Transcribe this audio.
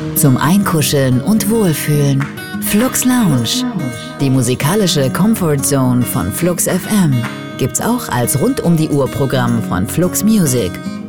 Zum Einkuscheln und Wohlfühlen. Flux Lounge. Die musikalische Comfort Zone von Flux FM. Gibt's auch als Rund-um-die-Uhr-Programm von Flux Music.